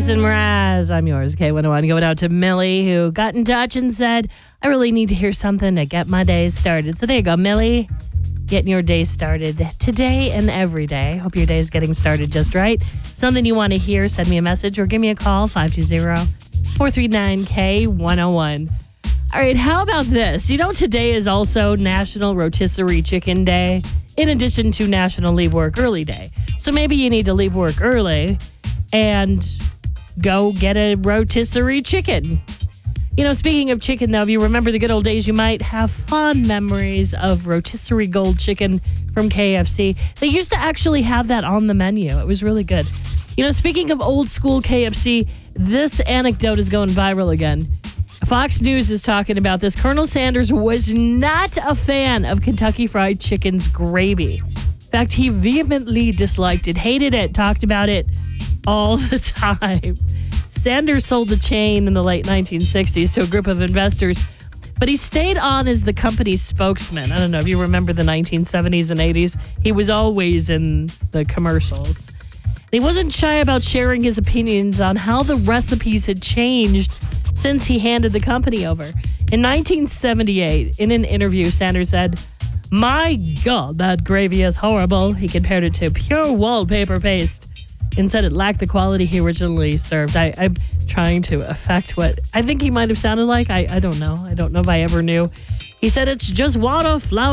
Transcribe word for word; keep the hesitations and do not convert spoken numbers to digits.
Jason Mraz. I'm yours, K one oh one. Going out to Millie, who got in touch and said, I really need to hear something to get my day started. So there you go, Millie. Getting your day started today and every day. Hope your day is getting started just right. Something you want to hear, send me a message or give me a call, five two zero, four three nine, K one oh one. All right, how about this? You know, today is also National Rotisserie Chicken Day, in addition to National Leave Work Early Day. So maybe you need to leave work early and go get a rotisserie chicken. You know, speaking of chicken, though, if you remember the good old days, you might have fond memories of rotisserie gold chicken from K F C. They used to actually have that on the menu. It was really good. You know, speaking of old school K F C, this anecdote is going viral again. Fox News is talking about this. Colonel Sanders was not a fan of Kentucky Fried Chicken's gravy. In fact, he vehemently disliked it, hated it, talked about it all the time. Sanders sold the chain in the late nineteen sixties to a group of investors, but he stayed on as the company's spokesman. I don't know if you remember the nineteen seventies and eighties. He was always in the commercials. He wasn't shy about sharing his opinions on how the recipes had changed since he handed the company over. In nineteen seventy-eight, in an interview, Sanders said, "My God, that gravy is horrible." He compared it to pure wallpaper paste and said it lacked the quality he originally served. I, I'm trying to affect what I think he might have sounded like. I, I don't know. I don't know if I ever knew. He said it's just water, flour,